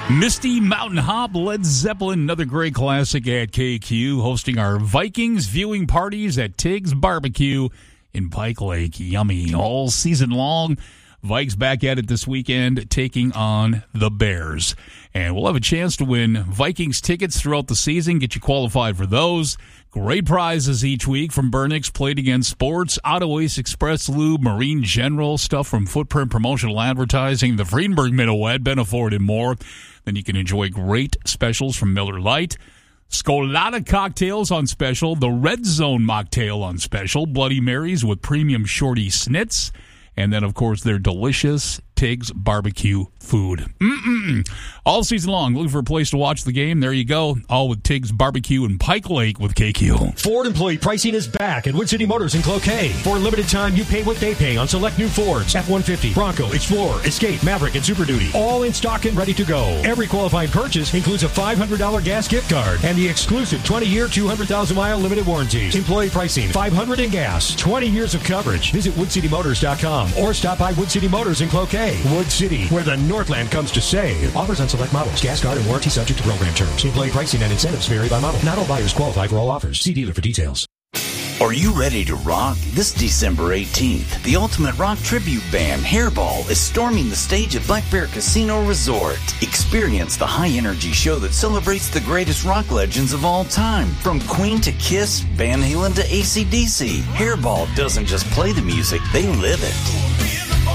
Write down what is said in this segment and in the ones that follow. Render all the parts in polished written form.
Misty Mountain Hop, Led Zeppelin, another great classic at KQ, hosting our Vikings viewing parties at Tig's Barbecue in Pike Lake. Yummy all season long. Vikes back at it this weekend, taking on the Bears. And we'll have a chance to win Vikings tickets throughout the season, get you qualified for those. Great prizes each week from Burnix, Played Again Sports, Auto Ace Express Lube, Marine General, stuff from Footprint Promotional Advertising, the Friedenberg Middlewed, Benaford, and more. Then you can enjoy great specials from Miller Lite. Scolata cocktails on special, the Red Zone mocktail on special, Bloody Marys with premium shorty snits, and then, of course, their delicious Tig's barbecue food. All season long, looking for a place to watch the game? There you go. All with Tig's Barbecue in Pike Lake with KQ. Ford employee pricing is back at Wood City Motors in Cloquet. For a limited time, you pay what they pay on select new Fords, F-150, Bronco, Explorer, Escape, Maverick, and Super Duty. All in stock and ready to go. Every qualifying purchase includes a $500 gas gift card and the exclusive 20-year, 200,000-mile limited warranties. Employee pricing, $500 in gas, 20 years of coverage. Visit WoodCityMotors.com or stop by Wood City Motors in Cloquet. Wood City, where the Northland comes to save. Offers on select models. Gas card and warranty subject to program terms. Employee pricing and incentives vary by model. Not all buyers qualify for all offers. See dealer for details. Are you ready to rock? This December 18th, the Ultimate Rock Tribute Band, Hairball, is storming the stage at Black Bear Casino Resort. Experience the high-energy show that celebrates the greatest rock legends of all time. From Queen to Kiss, Van Halen to AC/DC, Hairball doesn't just play the music, they live it.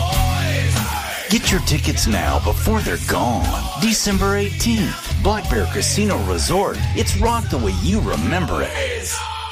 Get your tickets now before they're gone. December 18th, Black Bear Casino Resort. It's rock the way you remember it.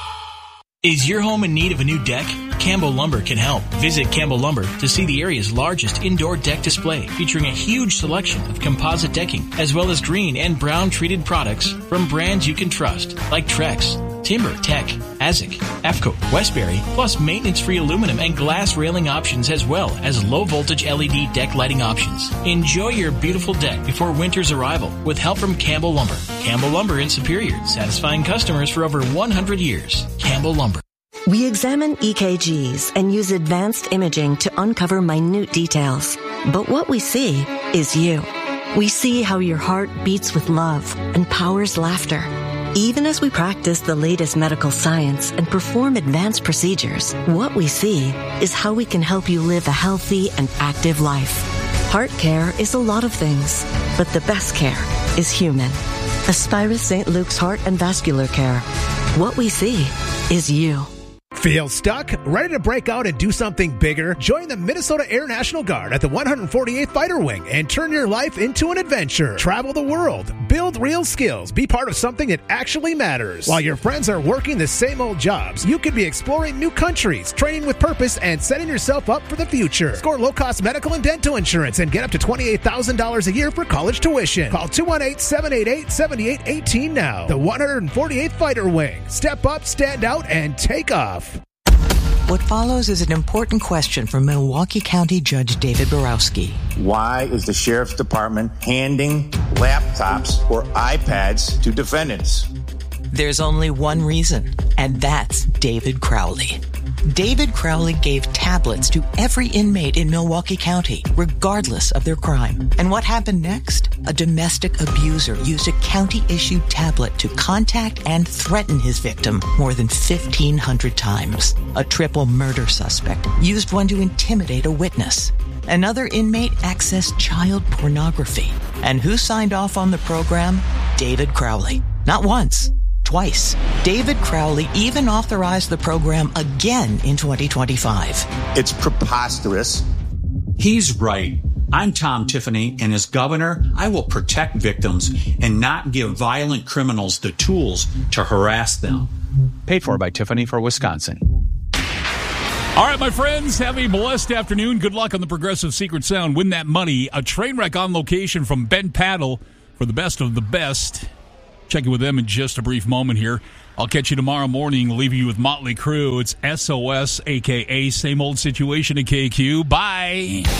Is your home in need of a new deck? Campbell Lumber can help. Visit Campbell Lumber to see the area's largest indoor deck display, featuring a huge selection of composite decking, as well as green and brown treated products from brands you can trust, like Trex, Timber, Tech, Azik, AFCO, Westbury, plus maintenance-free aluminum and glass railing options, as well as low-voltage LED deck lighting options. Enjoy your beautiful deck before winter's arrival with help from Campbell Lumber. Campbell Lumber in Superior, satisfying customers for over 100 years. Campbell Lumber. We examine EKGs and use advanced imaging to uncover minute details. But what we see is you. We see how your heart beats with love and powers laughter. Even as we practice the latest medical science and perform advanced procedures, what we see is how we can help you live a healthy and active life. Heart care is a lot of things, but the best care is human. Aspirus St. Luke's Heart and Vascular Care. What we see is you. Feel stuck? Ready to break out and do something bigger? Join the Minnesota Air National Guard at the 148th Fighter Wing and turn your life into an adventure. Travel the world, build real skills, be part of something that actually matters. While your friends are working the same old jobs, you could be exploring new countries, training with purpose, and setting yourself up for the future. Score low-cost medical and dental insurance and get up to $28,000 a year for college tuition. Call 218-788-7818 now. The 148th Fighter Wing. Step up, stand out, and take off. What follows is an important question from Milwaukee County Judge David Borowski. Why is the Sheriff's Department handing laptops or iPads to defendants? There's only one reason, and that's David Crowley. David Crowley gave tablets to every inmate in Milwaukee County, regardless of their crime. And what happened next? A domestic abuser used a county-issued tablet to contact and threaten his victim more than 1,500 times. A triple murder suspect used one to intimidate a witness. Another inmate accessed child pornography. And who signed off on the program? David Crowley. Not once. Twice. David Crowley even authorized the program again in 2025. It's preposterous. He's right. I'm Tom Tiffany, and as governor, I will protect victims and not give violent criminals the tools to harass them. Paid for by Tiffany for Wisconsin. All right, my friends, have a blessed afternoon. Good luck on the Progressive Secret Sound. Win that money. A train wreck on location from Ben Paddle for the best of the best. Check in with them in just a brief moment here. I'll catch you tomorrow morning, leaving you with Motley Crue. It's SOS, a.k.a. Same Old Situation at KQ. Bye.